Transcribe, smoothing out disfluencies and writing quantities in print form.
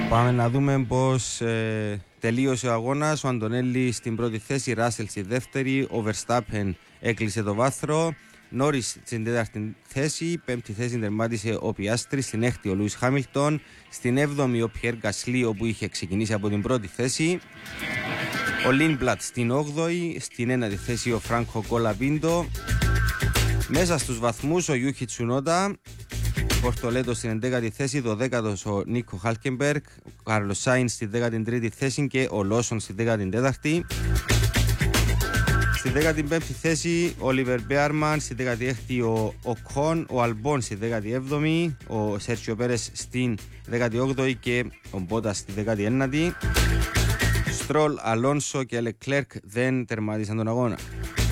Πάμε να δούμε πώς τελείωσε ο αγώνας. Ο Αντωνέλη στην πρώτη θέση, Ράσελ στη δεύτερη, ο Verstappen έκλεισε το βάθρο, Νόρις στην τέταρτη θέση, πέμπτη θέση τερμάτισε ο Πιάστρη, στην έκτη ο Λούις Χάμιλτον, στην έβδομη ο Πιέρ Γκασλί, όπου είχε ξεκινήσει από την πρώτη θέση, ο Λίνμπλατ στην 8η, στην ένατη θέση ο Φράνκο Κολαπίντο. Μέσα στους βαθμούς ο Γιούχι Τσουνότα, Πορτολέτο στην 11η θέση, το 10ο ο Νίκο Χάλκεμπεργκ, ο Κάρλος Σάινς στη 13η θέση και ο Λόσον στη 14η. Στη 15η θέση ο Όλιβερ Μπέαρμαν, στη 16η ο Οκόν, ο Αλμπόν στη 17η, ο Σέρτζιο Πέρες στην 18η και ο Μπότας στη 19η. Στρόλ, Αλόνσο και Λεκλέρκ δεν τερμάτισαν τον αγώνα.